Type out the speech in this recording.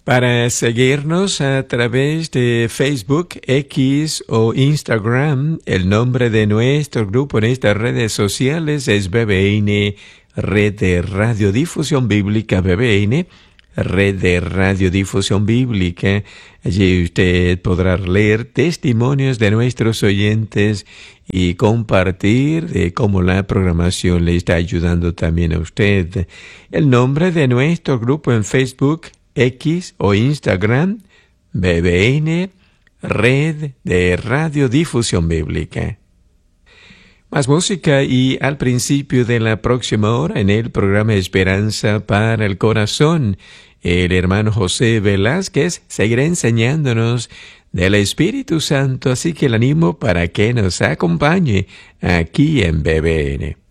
Para seguirnos a través de Facebook, X o Instagram, el nombre de nuestro grupo en estas redes sociales es BBN, Red de Radiodifusión Bíblica, BBN, Red de Radiodifusión Bíblica. Allí usted podrá leer testimonios de nuestros oyentes y compartir de cómo la programación le está ayudando también a usted. El nombre de nuestro grupo en Facebook, X o Instagram, BBN, Red de Radiodifusión Bíblica. Más música y al principio de la próxima hora en el programa Esperanza para el Corazón, el hermano José Velázquez seguirá enseñándonos del Espíritu Santo, así que le animo para que nos acompañe aquí en BBN.